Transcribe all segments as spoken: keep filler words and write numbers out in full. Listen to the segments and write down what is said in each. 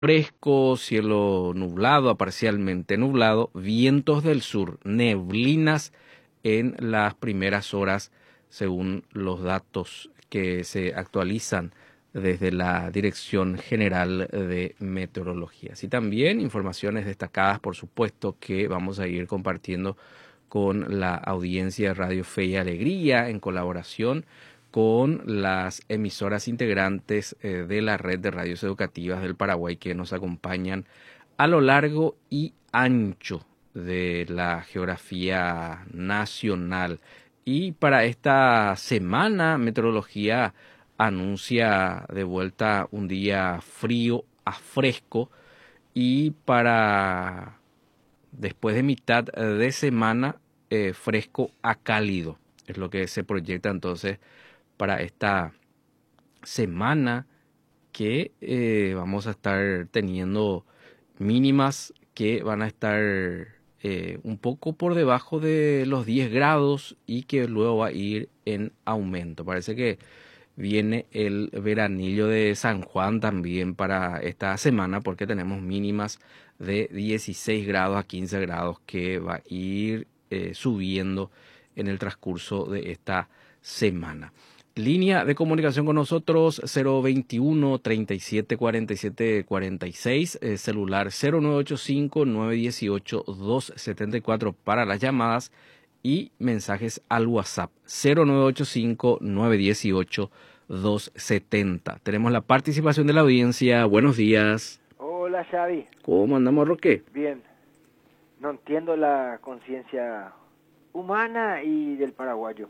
fresco, cielo nublado a parcialmente nublado, vientos del sur, neblinas en las primeras horas según los datos que se actualizan desde la Dirección General de Meteorología. Y también informaciones destacadas, por supuesto, que vamos a ir compartiendo con la audiencia de Radio Fe y Alegría en colaboración con las emisoras integrantes eh, de la red de radios educativas del Paraguay que nos acompañan a lo largo y ancho de la geografía nacional. Y para esta semana, Meteorología anuncia de vuelta un día frío a fresco, y para después de mitad de semana, eh, fresco a cálido. Es lo que se proyecta entonces para esta semana, que eh, vamos a estar teniendo mínimas que van a estar eh, un poco por debajo de los diez grados y que luego va a ir en aumento. Parece que viene el veranillo de San Juan también para esta semana, porque tenemos mínimas de dieciséis grados a quince grados que va a ir eh, subiendo en el transcurso de esta semana. Línea de comunicación con nosotros cero veintiuno, treinta y siete, cuarenta y siete, cuarenta y seis, eh, celular cero nueve ocho cinco, nueve uno ocho, dos siete cuatro para las llamadas y mensajes al WhatsApp cero nueve ocho cinco, nueve uno ocho, dos siete cero. Tenemos la participación de la audiencia. Buenos días. Hola, Xavi. ¿Cómo andamos, Roque? Bien. No entiendo la conciencia humana y del paraguayo,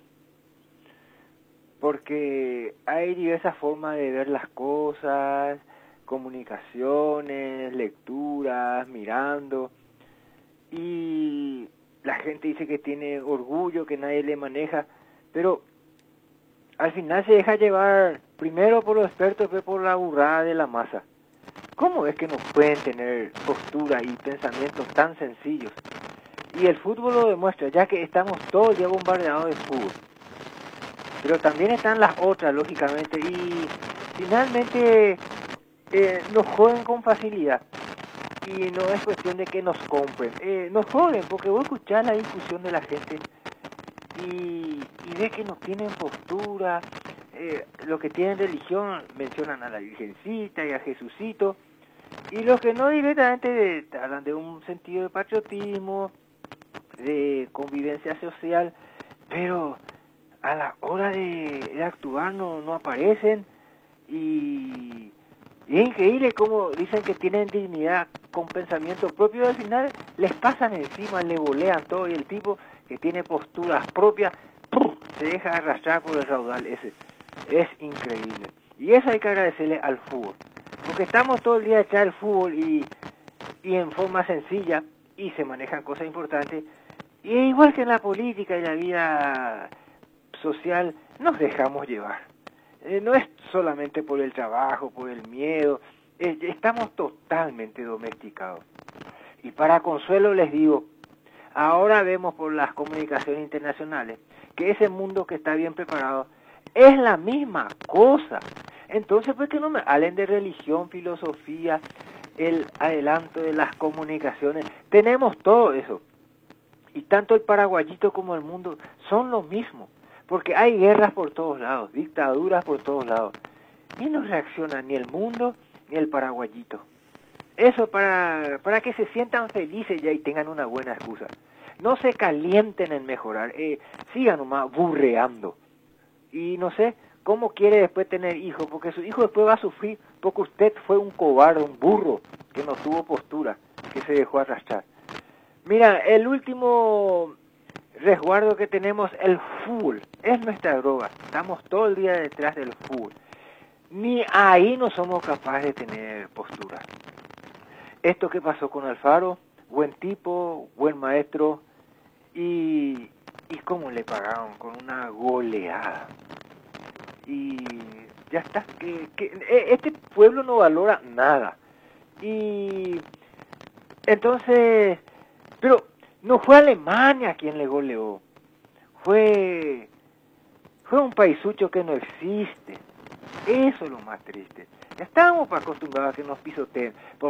porque hay diversas formas de ver las cosas, comunicaciones, lecturas, mirando, y la gente dice que tiene orgullo, que nadie le maneja, pero al final se deja llevar primero por los expertos, después por la burrada de la masa. ¿Cómo es que no pueden tener posturas y pensamientos tan sencillos? Y el fútbol lo demuestra, ya que estamos todo el día bombardeados de fútbol. Pero también están las otras, lógicamente, y finalmente eh, nos joden con facilidad. Y no es cuestión de que nos compren. Eh, nos joden, porque vos escuchás la discusión de la gente y, y ves que no tienen postura. Eh, los que tienen religión mencionan a la Virgencita y a Jesucito. Y los que no directamente hablan de un sentido de patriotismo, de convivencia social, pero a la hora de, de actuar no, no aparecen. Y, y es increíble cómo dicen que tienen dignidad con pensamiento propio, al final les pasan encima, le bolean todo, y el tipo que tiene posturas propias ¡pum!, se deja arrastrar por el raudal ese. Es increíble. Y eso hay que agradecerle al fútbol, porque estamos todo el día a echar el fútbol y, y en forma sencilla, y se manejan cosas importantes. Y igual que en la política y la vida social, nos dejamos llevar. Eh, no es solamente por el trabajo, por el miedo, eh, estamos totalmente domesticados. Y para consuelo les digo, ahora vemos por las comunicaciones internacionales que ese mundo que está bien preparado es la misma cosa. Entonces, ¿por qué no me hablen de religión, filosofía, el adelanto de las comunicaciones? Tenemos todo eso. Y tanto el paraguayito como el mundo son lo mismo, porque hay guerras por todos lados, dictaduras por todos lados, y no reacciona ni el mundo ni el paraguayito. Eso para, para que se sientan felices ya y tengan una buena excusa. No se calienten en mejorar, eh, sigan nomás burreando. Y no sé cómo quiere después tener hijos, porque su hijo después va a sufrir, porque usted fue un cobarde, un burro, que no tuvo postura, que se dejó arrastrar. Mira, el último resguardo que tenemos, el fútbol, es nuestra droga. Estamos todo el día detrás del fútbol. Ni ahí no somos capaces de tener postura. Esto que pasó con Alfaro, buen tipo, buen maestro, y, y cómo le pagaron, con una goleada. Y ya está, que, que este pueblo no valora nada. Y entonces, pero no fue Alemania quien le goleó, fue, fue un paisucho que no existe. Eso es lo más triste. Ya estamos acostumbrados a que nos pisoteen.